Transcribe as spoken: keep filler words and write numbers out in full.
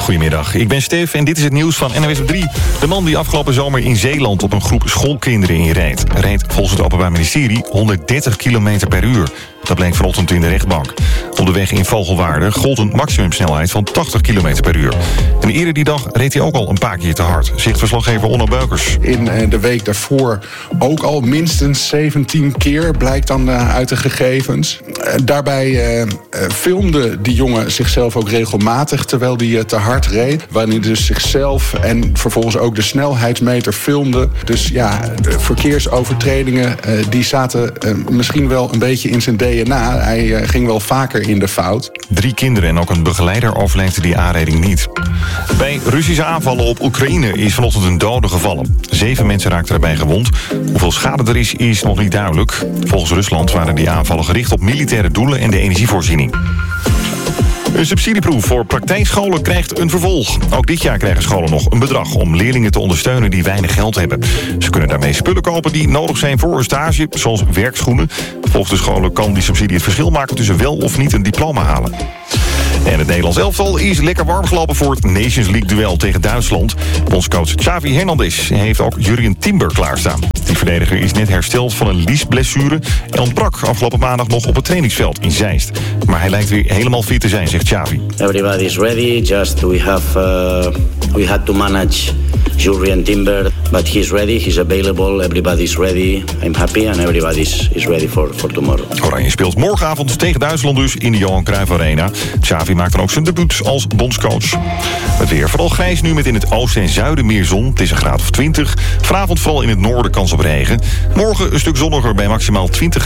Goedemiddag, ik ben Stef en dit is het nieuws van N O S op drie. De man die afgelopen zomer in Zeeland op een groep schoolkinderen inreed... reed volgens het Openbaar Ministerie honderddertig kilometer per uur. Dat bleek vanochtend in de rechtbank. Op de weg in Vogelwaarde gold een maximumsnelheid van tachtig kilometer per uur. En eerder die dag reed hij ook al een paar keer te hard, zegt verslaggever Onno Beukers. In de week daarvoor ook al minstens zeventien keer, blijkt dan uit de gegevens. Daarbij uh, filmde die jongen zichzelf ook regelmatig terwijl hij te hard reed. Waarin hij dus zichzelf en vervolgens ook de snelheidsmeter filmde. Dus ja, de verkeersovertredingen uh, die zaten uh, misschien wel een beetje in zijn D N A. Hij uh, ging wel vaker in de fout. Drie kinderen en ook een begeleider overleefden die aanrijding niet. Bij Russische aanvallen op Oekraïne is vanochtend een dode gevallen. Zeven mensen raakten erbij gewond. Hoeveel schade er is, is nog niet duidelijk. Volgens Rusland waren die aanvallen gericht op militaire doelen en de energievoorziening. Een subsidieproef voor praktijkscholen krijgt een vervolg. Ook dit jaar krijgen scholen nog een bedrag om leerlingen te ondersteunen die weinig geld hebben. Ze kunnen daarmee spullen kopen die nodig zijn voor een stage, zoals werkschoenen. Volgens de scholen kan die subsidie het verschil maken tussen wel of niet een diploma halen. En het Nederlands elftal is lekker warm gelopen voor het Nations League-duel tegen Duitsland. Bondscoach Xavi Hernandez heeft ook Jurrien Timber klaarstaan. Die verdediger is net hersteld van een liesblessure en ontbrak afgelopen maandag nog op het trainingsveld in Zeist. Maar hij lijkt weer helemaal fit te zijn, zegt Xavi. Everybody is ready, just we have uh, we had to manage Jurrien Timber, but he's ready, he's available, everybody's ready. I'm happy and everybody is ready for, for tomorrow. Oranje speelt morgenavond tegen Duitsland dus in de Johan Cruijff Arena. Xavi maakt dan ook zijn debuut als bondscoach. Het weer vooral grijs nu met in het oosten en zuiden meer zon. Het is een graad of twintig. Vanavond vooral in het noorden kans op regen. Morgen een stuk zonniger bij maximaal twintig graden.